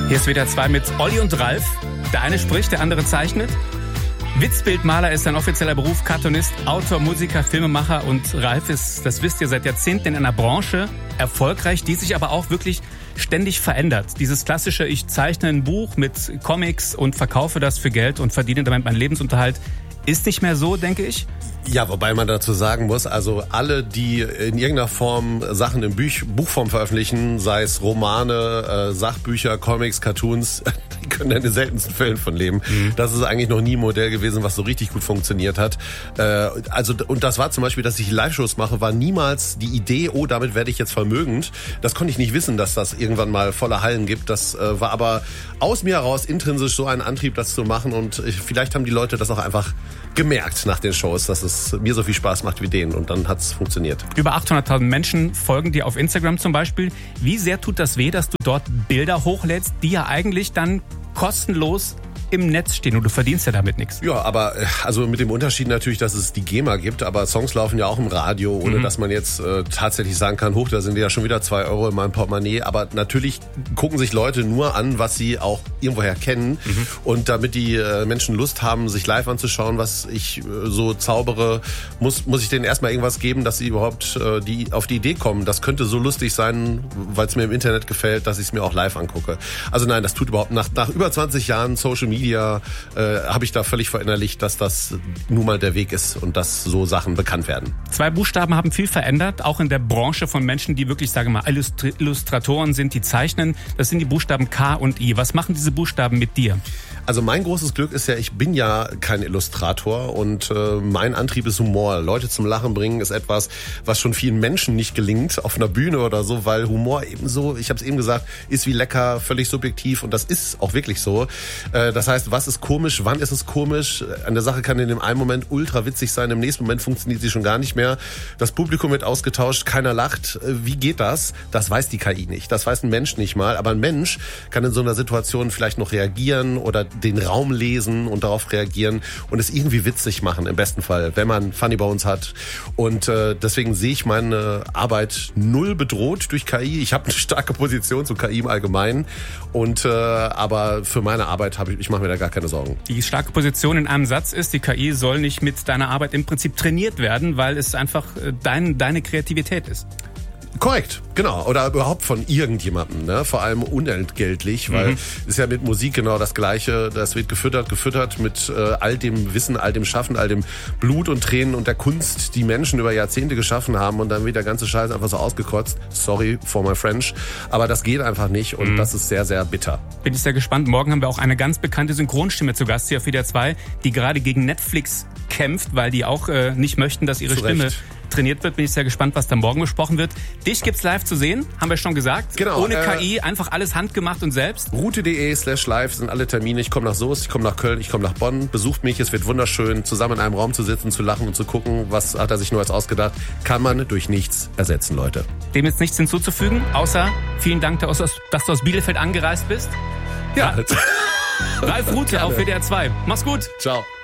Hier ist WDR 2 mit Olli und Ralf. Der eine spricht, der andere zeichnet. Witzbildmaler ist sein offizieller Beruf, Cartoonist, Autor, Musiker, Filmemacher und Ralf ist, das wisst ihr, seit Jahrzehnten in einer Branche erfolgreich, die sich aber auch wirklich ständig verändert. Dieses klassische, ich zeichne ein Buch mit Comics und verkaufe das für Geld und verdiene damit meinen Lebensunterhalt, ist nicht mehr so, denke ich. Ja, wobei man dazu sagen muss, also alle, die in irgendeiner Form Sachen in Buchform veröffentlichen, sei es Romane, Sachbücher, Comics, Cartoons, die können in den seltensten Fällen von leben. Das ist eigentlich noch nie ein Modell gewesen, was so richtig gut funktioniert hat. Und das war zum Beispiel, dass ich Live-Shows mache, war niemals die Idee, oh, damit werde ich jetzt vermögend. Das konnte ich nicht wissen, dass das irgendwann mal volle Hallen gibt. Das war aber aus mir heraus intrinsisch so ein Antrieb, das zu machen. Und vielleicht haben die Leute das auch einfach gemerkt nach den Shows, dass es mir so viel Spaß macht wie denen. Und dann hat es funktioniert. Über 800.000 Menschen folgen dir auf Instagram zum Beispiel. Wie sehr tut das weh, dass du dort Bilder hochlädst, die ja eigentlich dann kostenlos im Netz stehen und du verdienst ja damit nichts. Ja, aber also mit dem Unterschied natürlich, dass es die GEMA gibt, aber Songs laufen ja auch im Radio, ohne dass man jetzt tatsächlich sagen kann, da sind ja schon wieder 2 Euro in meinem Portemonnaie, aber natürlich gucken sich Leute nur an, was sie auch irgendwoher kennen und damit die Menschen Lust haben, sich live anzuschauen, was ich so zaubere, muss ich denen erstmal irgendwas geben, dass sie überhaupt auf die Idee kommen. Das könnte so lustig sein, weil es mir im Internet gefällt, dass ich es mir auch live angucke. Also nein, das tut überhaupt nach über 20 Jahren Social Media habe ich da völlig verinnerlicht, dass das nun mal der Weg ist und dass so Sachen bekannt werden. 2 Buchstaben haben viel verändert, auch in der Branche von Menschen, die wirklich, sage mal, Illustratoren sind, die zeichnen. Das sind die Buchstaben K und I. Was machen diese Buchstaben mit dir? Also mein großes Glück ist ja, ich bin ja kein Illustrator und mein Antrieb ist Humor. Leute zum Lachen bringen ist etwas, was schon vielen Menschen nicht gelingt auf einer Bühne oder so, weil Humor eben so, ich habe es eben gesagt, ist wie lecker, völlig subjektiv und das ist auch wirklich so. Das heißt, was ist komisch, wann ist es komisch? An der Sache kann in dem einen Moment ultra witzig sein, im nächsten Moment funktioniert sie schon gar nicht mehr. Das Publikum wird ausgetauscht, keiner lacht. Wie geht das? Das weiß die KI nicht, das weiß ein Mensch nicht mal, aber ein Mensch kann in so einer Situation vielleicht noch reagieren oder den Raum lesen und darauf reagieren und es irgendwie witzig machen, im besten Fall, wenn man Funny Bones hat. Und deswegen sehe ich meine Arbeit null bedroht durch KI. Ich habe eine starke Position zu KI im Allgemeinen und aber für meine Arbeit ich mache mir da gar keine Sorgen. Die starke Position in einem Satz ist, die KI soll nicht mit deiner Arbeit im Prinzip trainiert werden, weil es einfach deine Kreativität ist. Korrekt, genau. Oder überhaupt von irgendjemandem, ne? Vor allem unentgeltlich, weil ist ja mit Musik genau das Gleiche. Das wird gefüttert mit all dem Wissen, all dem Schaffen, all dem Blut und Tränen und der Kunst, die Menschen über Jahrzehnte geschaffen haben und dann wird der ganze Scheiß einfach so ausgekotzt. Sorry for my French. Aber das geht einfach nicht und das ist sehr, sehr bitter. Bin ich sehr gespannt. Morgen haben wir auch eine ganz bekannte Synchronstimme zu Gast hier auf WDR 2, die gerade gegen Netflix kämpft, weil die auch nicht möchten, dass ihre Stimme trainiert wird. Bin ich sehr gespannt, was da morgen besprochen wird. Dich gibt's live zu sehen, haben wir schon gesagt. Genau. Ohne KI, einfach alles handgemacht und selbst. Route.de/live sind alle Termine. Ich komme nach Soest, ich komme nach Köln, ich komme nach Bonn. Besucht mich, es wird wunderschön, zusammen in einem Raum zu sitzen, zu lachen und zu gucken, was hat er sich Neues ausgedacht. Kann man durch nichts ersetzen, Leute. Dem jetzt nichts hinzuzufügen, außer vielen Dank, dass du aus Bielefeld angereist bist. Ja. Ralf Rute auf WDR 2. Mach's gut. Ciao.